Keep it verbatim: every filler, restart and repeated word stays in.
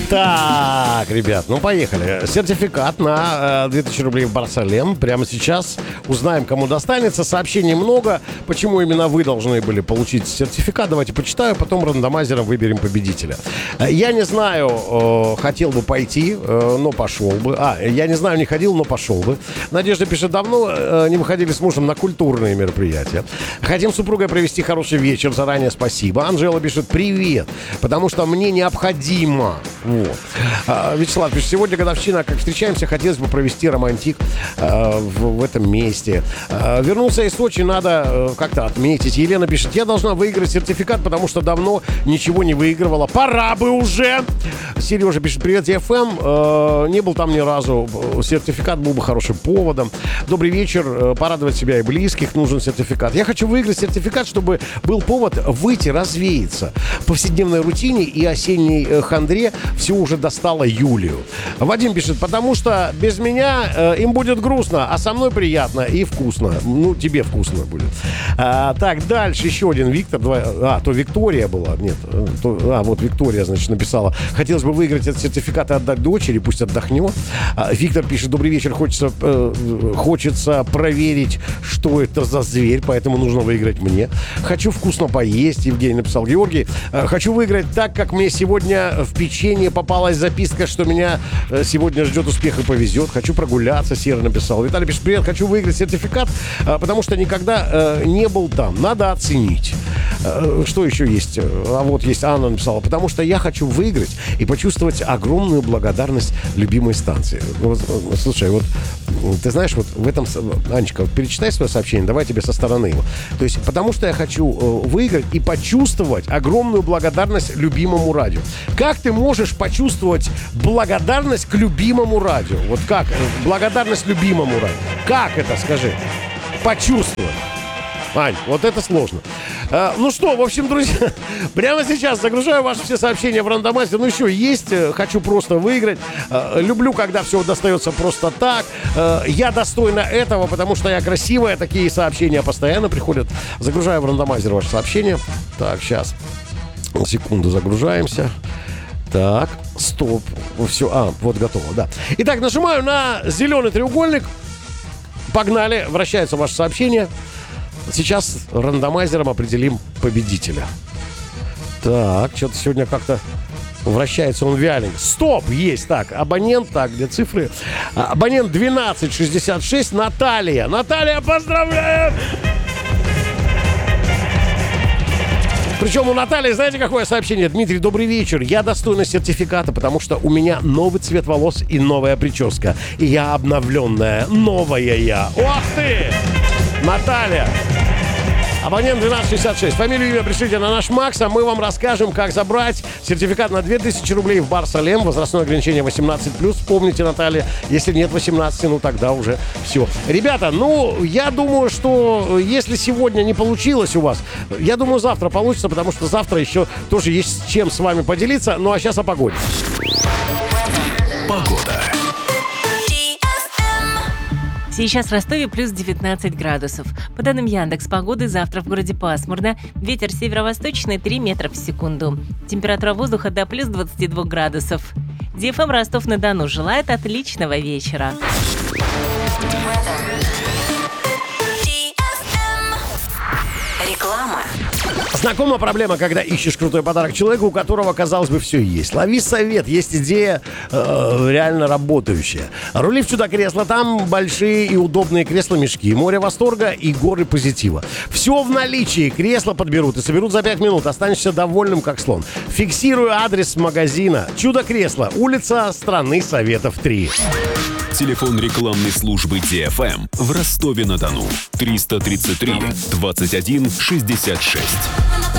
Так, ребят, ну поехали. Сертификат на э, две тысячи рублей в Барсалем. Прямо сейчас узнаем, кому достанется. Сообщений много. Почему именно вы должны были получить сертификат? Давайте почитаю, потом рандомайзером выберем победителя. Я не знаю, э, хотел бы пойти, э, но пошел бы. А, я не знаю, не ходил, но пошел бы. Надежда пишет, давно э, не выходили с мужем на культурные мероприятия. Хотим с супругой провести хороший вечер. Заранее спасибо. Анжела пишет, привет, потому что мне необходимо. Вот. А, Вячеслав пишет, сегодня годовщина, как встречаемся, хотелось бы провести романтик а, в, в этом месте. А, вернулся из Сочи, надо а, как-то отметить. Елена пишет, я должна выиграть сертификат, потому что давно ничего не выигрывала. Пора бы уже. Сережа пишет, привет, эф эм. А, не был там ни разу. Сертификат был бы хорошим поводом. Добрый вечер. Порадовать себя и близких. Нужен сертификат. Я хочу выиграть сертификат, чтобы был повод выйти, развеяться. В повседневной рутине и осенней э, хандре все уже достало Юлию. Вадим пишет, потому что без меня э, им будет грустно, а со мной приятно и вкусно. Ну, тебе вкусно будет. А, так, дальше еще один Виктор. Два, а, то Виктория была. Нет. То, а, вот Виктория, значит, написала. Хотелось бы выиграть этот сертификат и отдать дочери, пусть отдохнет. А, Виктор пишет, добрый вечер, хочется, э, хочется проверить, что это за зверь, поэтому нужно выиграть мне. Хочу вкусно поесть, Евгений написал. Георгий, э, хочу выиграть так, как мне сегодня в печенье попалась записка, что меня э, сегодня ждет успех и повезет. Хочу прогуляться, Сера написал. Виталий пишет, привет, хочу выиграть сертификат, э, потому что никогда э, не был там. Надо оценить. Э, что еще есть? А вот есть Анна написала, потому что я хочу выиграть и почувствовать огромную благодарность любимой станции. Вот, слушай, вот ты знаешь, вот в этом... Анечка, вот перечитай свое сообщение, давай тебе со стороны его. То есть, потому что я хочу э, выиграть и почувствовать огромную благодарность любимому радио. Как ты можешь почувствовать благодарность к любимому радио? Вот как? Благодарность любимому радио. Как это, скажи? Почувствовать. Ань, вот это сложно. А, ну что, в общем, друзья, прямо сейчас загружаю ваши все сообщения в рандомайзер. Ну еще есть, хочу просто выиграть. А, люблю, когда все достается просто так. А, я достойна этого, потому что я красивая. Такие сообщения постоянно приходят. Загружаю в рандомайзер ваши сообщения. Так, сейчас. Секунду, загружаемся. Так, стоп. Все, а, вот готово, да. Итак, нажимаю на зеленый треугольник. Погнали, вращается ваше сообщение. Сейчас рандомайзером определим победителя. Так, что-то сегодня как-то вращается он вяленько. Стоп, есть. Так, абонент, так, где цифры? Абонент двенадцать шестьдесят шесть, Наталья. Наталья, поздравляем! Причем у Натальи, знаете, какое сообщение? Дмитрий, добрый вечер. Я достойна сертификата, потому что у меня новый цвет волос и новая прическа. И я обновленная, новая я. Ох ты! Наталья! Абонент двенадцать шестьдесят шесть. Фамилию и имя пришлите на наш Макс, а мы вам расскажем, как забрать сертификат на две тысячи рублей в бар Салем. Возрастное ограничение восемнадцать плюс. Помните, Наталья, если нет восемнадцати, ну тогда уже все. Ребята, ну, я думаю, что если сегодня не получилось у вас, я думаю, завтра получится, потому что завтра еще тоже есть с чем с вами поделиться. Ну, а сейчас о погоде. Погода. Сейчас в Ростове плюс девятнадцать градусов. По данным Яндекс.Погоды, завтра в городе пасмурно. Ветер северо-восточный три метра в секунду. Температура воздуха до плюс двадцати двух градусов. ди эф эм Ростов-на-Дону желает отличного вечера. Реклама. Знакома проблема, когда ищешь крутой подарок человеку, у которого, казалось бы, все есть. Лови совет, есть идея э, реально работающая. Рули в чудо-кресло, там большие и удобные кресла-мешки, море восторга и горы позитива. Все в наличии, кресла подберут и соберут за пять минут, останешься довольным, как слон. Фиксирую адрес магазина. Чудо-кресло, улица Страны Советов три. Телефон рекламной службы ди эф эм в Ростове-на-Дону. триста тридцать три двадцать один шестьдесят шесть.